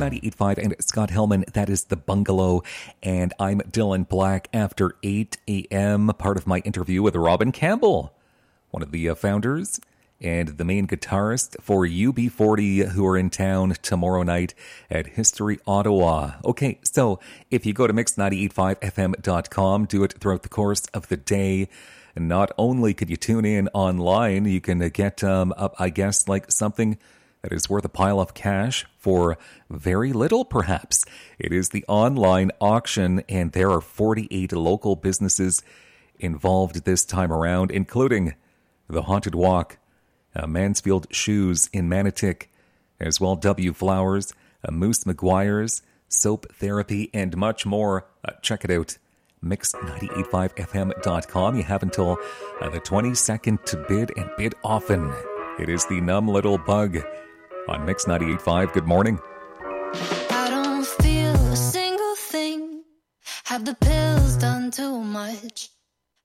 98.5 and Scott Hellman. That is The Bungalow. And I'm Dylan Black after 8 a.m., part of my interview with Robin Campbell, one of the founders and the main guitarist for UB40, who are in town tomorrow night at History Ottawa. Okay, so if you go to mix985fm.com, do it throughout the course of the day. And not only could you tune in online, you can get up, I guess, like something that is worth a pile of cash for very little, perhaps. It is the online auction, and there are 48 local businesses involved this time around, including The Haunted Walk, Mansfield Shoes in Manotick, as well W Flowers, Moose McGuire's, Soap Therapy, and much more. Check it out, mix985fm.com. You have until the 22nd to bid, and bid often. It is the Numb Little Bug on Mix 98.5. Good morning. I don't feel a single thing. Have the pills done too much?